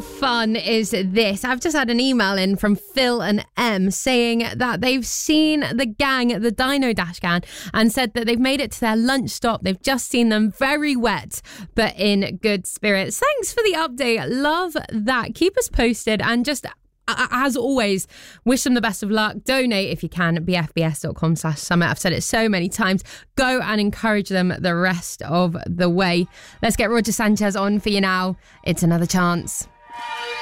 fun is this? I've just had an email in from Phil and Em saying that they've seen the gang at the Dino Dash gang and said that they've made it to their lunch stop. They've just seen them very wet, but in good spirits. Thanks for the update. Love that. Keep us posted and just... as always, wish them the best of luck. Donate if you can at bfbs.com/summit. I've said it so many times. Go and encourage them the rest of the way. Let's get Roger Sanchez on for you now. It's Another Chance.